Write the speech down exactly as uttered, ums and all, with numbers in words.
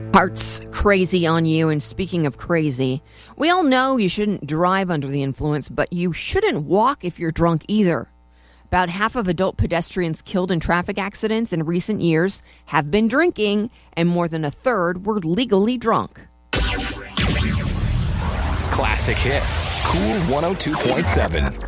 Heart's crazy on you. And speaking of crazy, we all know you shouldn't drive under the influence, but you shouldn't walk if you're drunk either. About half of adult pedestrians killed in traffic accidents in recent years have been drinking, and more than a third were legally drunk. Classic Hits, Cool one oh two point seven.